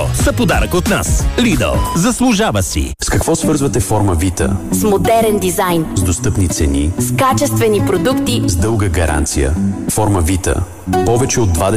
са подарък от нас. Lidl. Заслужава си. С какво свързвате форма Вита? С модерен дизайн. С достъпни цени. С качествени продукти. С дълга гаранция. Форма Вита. Повече от 20